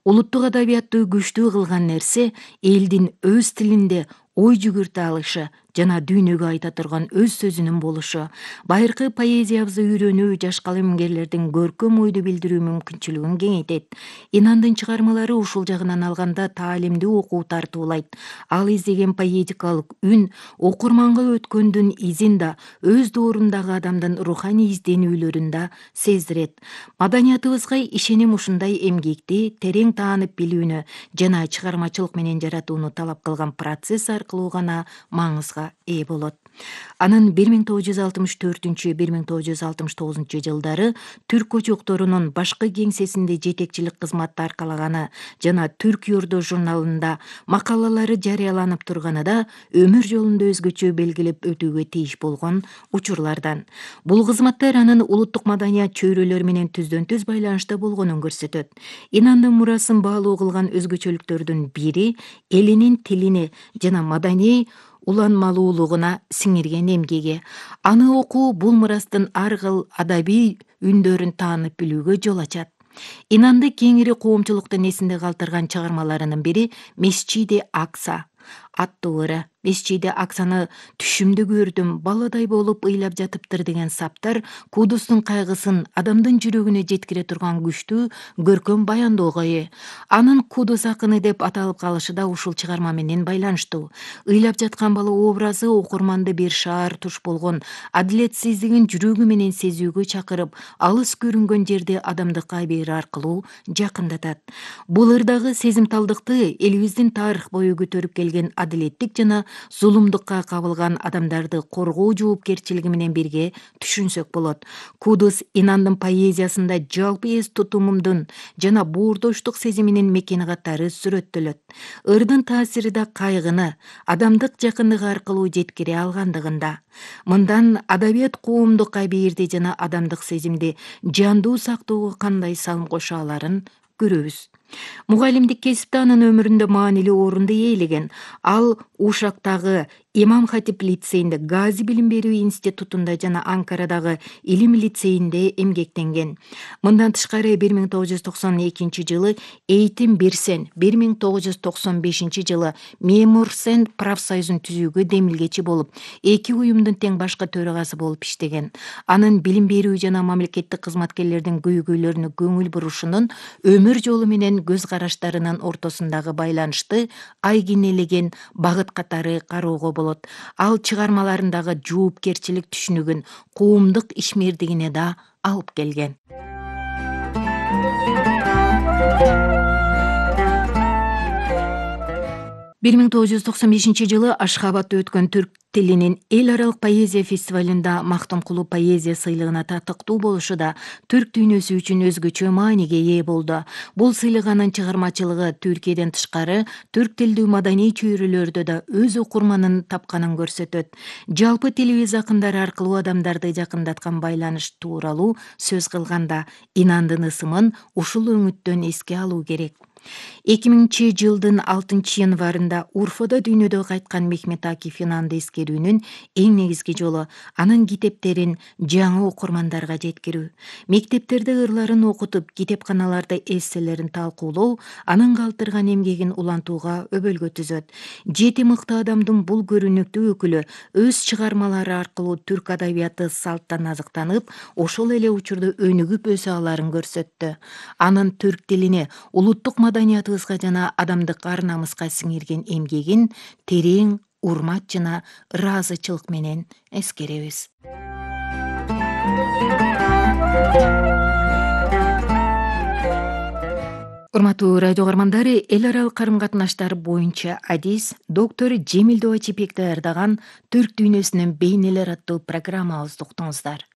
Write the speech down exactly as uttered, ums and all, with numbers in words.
Улуттук адабиятты күчтүү кылган нерсе элдин өз тилинде ой жүгүртө алышы жана дүйнөгө айта турган өз сөзүнүн болушу. Байыркы поэзиябызды үйрөнүү жаш калемгерлердин көркөм ойду билдирүү мүмкүнчүлүгүн кеңейтет. Инандын чыгармалары ушул жагынан алганда таалимдүү окуу тартуулайт. Ал издеген поэтикалык үн окурманга өткөндүн изин да, өз доорундагы адамдын руханий изденүүлөрүн да сездирет. Маданиятыбызга ишеним ушундай эмгекти терең таанып билүүнү жана чыгармачылык менен жаратууну талап кылган процесс аркылуу гана маңызга ээ болот. Анын бир миң тогуз жүз алтымыш төртүнчү — бир миң тогуз жүз алтымыш тогузунчу жылдары түрк очокторунун башкы кеңсесинде жетекчилик кызматты аркалаганы жана Түрк Юрду журналында макалалары жарыяланып турганында өмүр жолунда өзгөчө белгилеп өтүүгө тийиш болгон учурлардан. Бул кызматтар анын улуттук маданият чөйрөлөрү менен түздөн түз байланышта болгонун көрсөтөт. Инандын мурасын баалуу кылган өзгөчөлүктөрдүн бири элинин тилине жана маданий уланмалуулугуна сиңирген эмгеги. Аны окуу бул мурастын ар кыл адабий үндөрүн таанып билүүгө жол ачат. Инанды кеңири коомчулуктун эсинде калтырган чыгармаларынын бири «Месчиди Акса» аттуу ыры. «Месчиди Аксаны түшүмдө көрдүм, баладай болуп ыйлап жатыптыр» деген саптар Кудустун кайгысын адамдын жүрөгүнө жеткире турган күчтүү көркөм баянdoого ээ. Анын Кудус акыны деп аталып калышы да ушул чыгарма менен байланыштуу. Ыйлап жаткан бала образы окурманды бир шаар туш болгон адилетсиздигин жүрөгү менен сезүүгө чакырып, алыс көрүнгөн жерди адамдык абийир аркылуу жакындатат. Бул ырдагы сезимталдыкты элибиздин тарых бою көтөрүп келген адилеттик жана зулумдукка кабылган адамдарды коргоо жоопкерчилиги менен бирге түшүнсөк болот. Кудус Инандын поэзиясында жалпы эс тутумумдун жана боордоштук сезиминин мекени катары сүрөттөлөт. Ырдын таасири да кайгыны, адамдык жакындык аркылуу жеткире алгандыгында. Мындан адабият коомдук абийирди жана адамдык сезимди жандуу сактоого кандай салым кошо аларын көрөбүз. Мугалимдик кесипте анын өмүрүндө маанилүү орунду ээлеген. Ал Ушактагы Имам Хатип лицейинде, Гази билим берүү институтунда жана Анкарадагы Илим лицейинде эмгектенген. Мындан тышкары бир миң тогуз жүз токсон экинчи жылы Эйтим Бирсен, бир миң тогуз жүз токсон бешинчи жылы Мемурсен профсоюзун түзүүгө демилгечи болуп, эки уюмдун тең башкы төрагасы болуп иштеген. Анын билим берүү жана мамлекеттик кызматкерлердин көйгөйлөрүнө көңүл бурушунун өмүр жолу менен көз караштарынын ортосундагы байланышты айгинелеген багыт катары кароого болот. Ал чыгармаларындагы жоопкерчилик түшүнүгүн коомдук ишмердигине да алып келген. бир миң тогуз жүз токсон бешинчи жылы Ашхабадта өткөн түрк тилинин эл аралык поэзия фестивалында Мактумкулу поэзия сыйлыгына татыктуу болушу да түрк дүйнөсү үчүн өзгөчө мааниге ээ болду. Бул сыйлык анын чыгармачылыгы Түркияден тышкары түрк тилдүү маданий чөйрөлөрдө да өз окурманын тапканын көрсөтөт. Жалпы тилибиз акындары аркылуу адамдарды жакындаткан байланыш тууралуу сөз кылганда Инандын ысымын ушул өңүттөн эске алуу керек. эки миңинчи жылдын алтынчы январында Урфада дүйнөдө кайткан Мехмет Акиф Инанды эскерүүнүн эң негизги жолу анын китептерин жаңы окурмандарга жеткирүү. Мектептерде ырларын окутуп, китепканаларда эсселерин талкуулоо анын калтырган эмгегин улантууга өбөлгө түзөт. Жети мыкты адамдын бул көрүнүктүү өкүлү өз чыгармалары аркылуу түрк адабияты салттан азыктанып, ошол эле учурда өнүгүп өсө аларын көрсөттү. Анын түрк тилине, улуттук маданиятыбызга жана адамдык ар намыска сиңирген эмгегин терең урмат жана ыраазычылык менен эскеребиз. Урматтуу радио каармандары, эл аралык карым катнаштар боюнча адис доктор Жемил Добачепек даярдаган Түрк дүйнөсүнүн бейнелер аттуу программабызды уктуңуздар.